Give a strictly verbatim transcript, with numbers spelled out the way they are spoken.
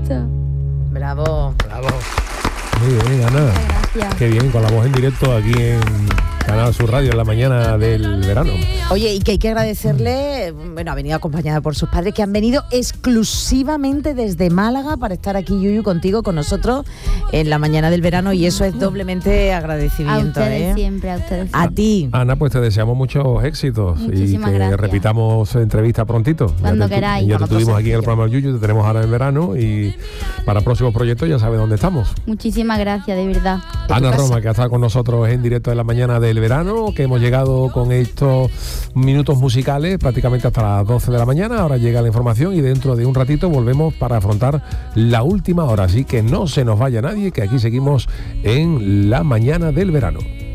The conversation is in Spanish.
gusto. Bravo. Bravo. Muy bien, Ana. Gracias. Qué bien, con la voz en directo aquí en Canal Sur Radio en la mañana del verano. Oye, y que hay que agradecerle, bueno, ha venido acompañada por sus padres, que han venido exclusivamente desde Málaga para estar aquí, Yuyu, contigo, con nosotros en la mañana del verano, y eso es doblemente agradecimiento. A ustedes ¿eh? siempre, a ustedes siempre. A ti. Ana, pues te deseamos muchos éxitos. Muchísimas y que gracias. repitamos entrevista prontito. Cuando ya te, queráis. Ya te Con otro tuvimos aquí en el sencillo. programa Yuyu, te tenemos ahora en verano y para próximos proyectos ya sabes dónde estamos. Muchísimas gracias, de verdad. Ana casa. Roma, que ha estado con nosotros en directo en la mañana del verano, que hemos llegado con estos minutos musicales prácticamente hasta las doce de la mañana. Ahora llega la información y dentro de un ratito volvemos para afrontar la última hora. Así que no se nos vaya nadie, que aquí seguimos en la mañana del verano.